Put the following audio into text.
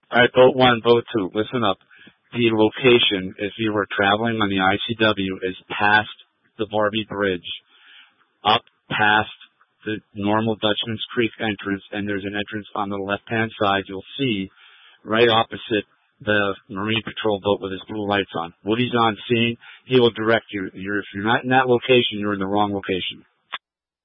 All right, boat one, boat two. Listen up. The location, if you were traveling on the ICW, is past the Barbie Bridge, up past the normal Dutchman's Creek entrance, and there's an entrance on the left-hand side. You'll see right opposite the Marine Patrol boat with his blue lights on. Woody's on scene. He will direct you. If you're not in that location, you're in the wrong location.